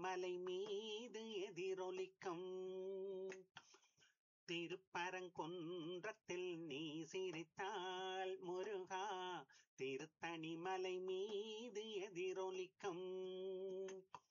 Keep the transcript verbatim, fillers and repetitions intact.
மலை மீது எதிரொலிக்கும். திருப்பரங்குன்றத்தில் நீ சிரித்தால் முருகா, திருத்தணி மலை மீது எதிரொலிக்கும்.